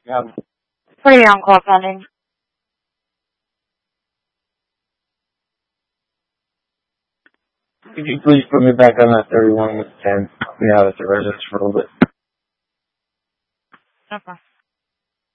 Yeah. What are you on call pending? Could you please put me back on that 31 with 10? Yeah, that's a residence for a little bit. Okay.